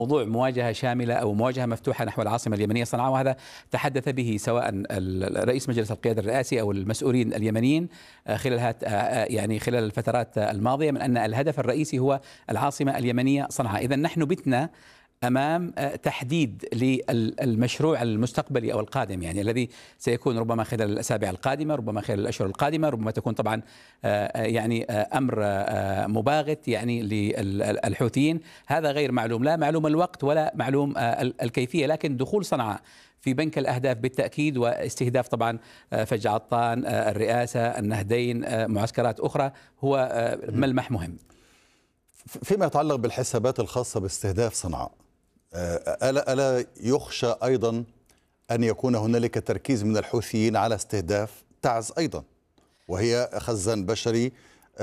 موضوع مواجهة شاملة أو مواجهة مفتوحة نحو العاصمة اليمنية صنعاء، وهذا تحدث به سواء رئيس مجلس القيادة الرئاسي أو المسؤولين اليمنيين يعني خلال الفترات الماضية، من أن الهدف الرئيسي هو العاصمة اليمنية صنعاء. إذن نحن بتنا أمام تحديد للمشروع المستقبلي أو القادم، يعني الذي سيكون ربما خلال الأسابيع القادمة، ربما خلال الأشهر القادمة، ربما تكون طبعا يعني أمر مباغت يعني للحوثيين، هذا غير معلوم، لا معلوم الوقت ولا معلوم الكيفية. لكن دخول صنعاء في بنك الأهداف بالتأكيد، واستهداف طبعا فج عطان، الرئاسة، النهدين، معسكرات أخرى، هو ملمح مهم. فيما يتعلق بالحسابات الخاصة باستهداف صنعاء، ألا يخشى أيضا أن يكون هنالك تركيز من الحوثيين على استهداف تعز أيضا، وهي خزان بشري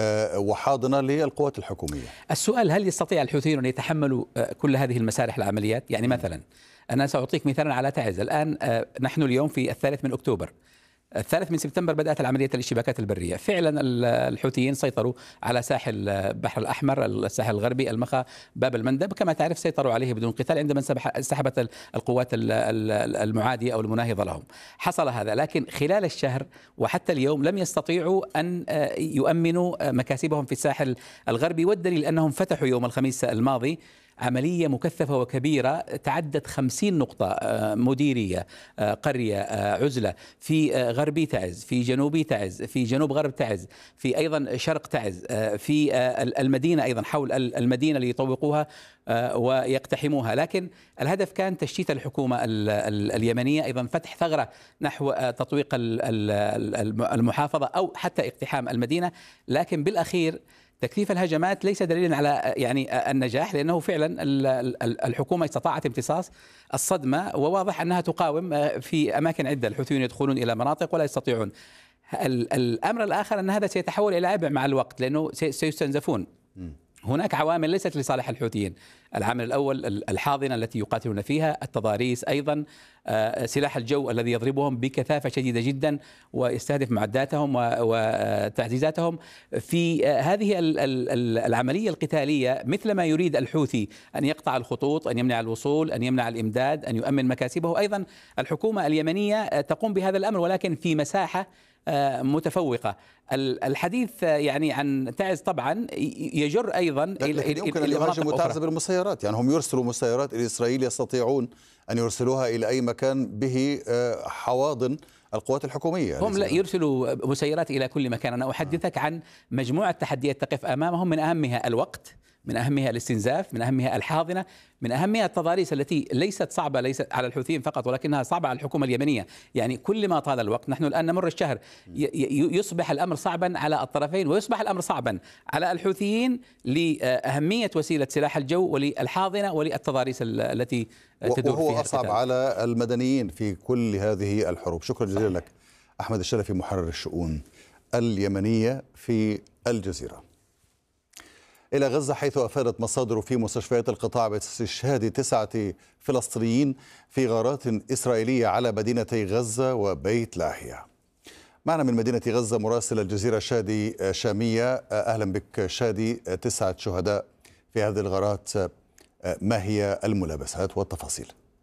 وحاضنة للقوات الحكومية؟ السؤال: هل يستطيع الحوثيون أن يتحملوا كل هذه المسارح العمليات؟ يعني مثلا أنا سأعطيك مثالا على تعز. الآن نحن اليوم في 3 من أكتوبر، 3 من سبتمبر بدأت العملية الاشتباكات البرية. فعلا الحوثيين سيطروا على ساحل البحر الأحمر، الساحل الغربي، المخا، باب المندب، كما تعرف سيطروا عليه بدون قتال عندما انسحبت القوات المعادية أو المناهضة لهم. حصل هذا، لكن خلال الشهر وحتى اليوم لم يستطيعوا أن يؤمنوا مكاسبهم في الساحل الغربي، والدليل أنهم فتحوا يوم الخميس الماضي عملية مكثفة وكبيرة تعدت 50 نقطة مديرية، قرية، عزلة، في غربي تعز، في جنوبي تعز، في جنوب غرب تعز، في أيضا شرق تعز، في المدينة أيضا، حول المدينة ليطوقوها ويقتحموها. لكن الهدف كان تشتيت الحكومة اليمنية، أيضا فتح ثغرة نحو تطويق المحافظة أو حتى اقتحام المدينة. لكن بالأخير تكثيف الهجمات ليس دليلا على يعني النجاح، لأنه فعلا الحكومة استطاعت امتصاص الصدمة، وواضح أنها تقاوم في أماكن عدة. الحوثيون يدخلون إلى مناطق ولا يستطيعون. الأمر الآخر أن هذا سيتحول إلى عبء مع الوقت، لأنه سيستنزفون. هناك عوامل ليست لصالح الحوثيين. العامل الأول الحاضنة التي يقاتلون فيها، التضاريس، أيضا سلاح الجو الذي يضربهم بكثافة شديدة جدا ويستهدف معداتهم وتعزيزاتهم. في هذه العملية القتالية، مثلما يريد الحوثي أن يقطع الخطوط، أن يمنع الوصول، أن يمنع الإمداد، أن يؤمن مكاسبه، أيضا الحكومة اليمنية تقوم بهذا الأمر، ولكن في مساحة متفوقة. الحديث يعني عن تعز طبعا يجر أيضا لكن يمكن أن يهاجموا تعز بالمسيرات، يعني هم يرسلوا مسيرات إلى إسرائيل، يستطيعون أن يرسلوها إلى أي مكان به حواضن القوات الحكومية. هم لا يرسلوا مسيرات إلى كل مكان. أنا أحدثك عن مجموعة تحديات تقف أمامهم، من أهمها الوقت، من أهمها الاستنزاف، من أهمها الحاضنة، من أهمها التضاريس التي ليست صعبة، ليست على الحوثيين فقط ولكنها صعبة على الحكومة اليمنية. يعني كل ما طال الوقت، نحن الآن نمر الشهر، يصبح الأمر صعبا على الطرفين، ويصبح الأمر صعبا على الحوثيين لأهمية وسيلة سلاح الجو وللحاضنة وللتضاريس التي تدور فيها. وهو أصعب على المدنيين في كل هذه الحروب. شكرا جزيلا لك أحمد الشرفي، محرر الشؤون اليمنية في الجزيرة. إلى غزة، حيث أفادت مصادر في مستشفيات القطاع باستشهاد 9 فلسطينيين في غارات إسرائيلية على مدينتي غزة وبيت لاهيا. معنا من مدينة غزة مراسل الجزيرة شادي شامية. أهلا بك شادي. 9 شهداء في هذه الغارات، ما هي الملابسات والتفاصيل؟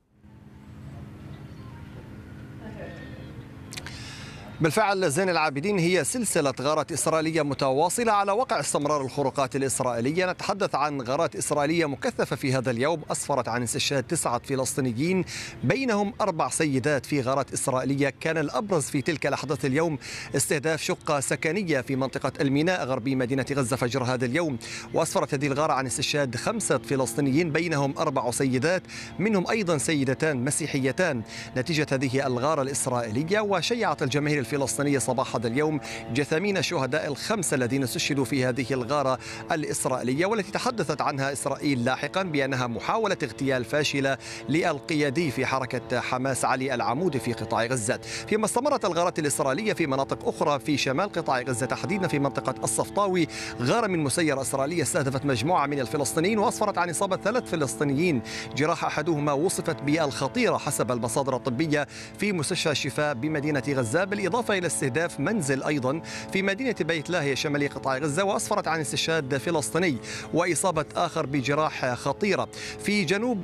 بالفعل زين العابدين، هي سلسلة غارات إسرائيلية متواصلة على وقع استمرار الخروقات الإسرائيلية. نتحدث عن غارات إسرائيلية مكثفة في هذا اليوم، أسفرت عن استشهاد 9 فلسطينيين، بينهم 4 سيدات في غارات إسرائيلية. كان الأبرز في تلك الأحداث اليوم استهداف شقة سكنية في منطقة الميناء غربي مدينة غزة فجر هذا اليوم، وأسفرت هذه الغارة عن استشهاد 5 فلسطينيين، بينهم 4 سيدات، منهم أيضا سيدتان مسيحيتان، نتيجة هذه الغارة الإسرائيلية. وشيعت الجماهير الفلسطينية صباح هذا اليوم جثامين الشهداء ال5 الذين استشهدوا في هذه الغارة الإسرائيلية، والتي تحدثت عنها إسرائيل لاحقا بأنها محاولة اغتيال فاشلة للقيادي في حركة حماس علي العمودي في قطاع غزة. فيما استمرت الغارات الإسرائيلية في مناطق أخرى في شمال قطاع غزة، تحديدا في منطقة الصفطاوي، غارة من مسيرة إسرائيلية استهدفت مجموعة من الفلسطينيين وأسفرت عن إصابة 3 فلسطينيين، جراح أحدهما وصفت بالخطيرة حسب المصادر الطبية في مستشفى الشفاء بمدينة غزة، بالإضافة إلى استهداف منزل أيضا في مدينة بيت لاهيا شمالي قطاع غزة، وأسفرت عن استشهاد فلسطيني وإصابة آخر بجراح خطيرة. في جنوب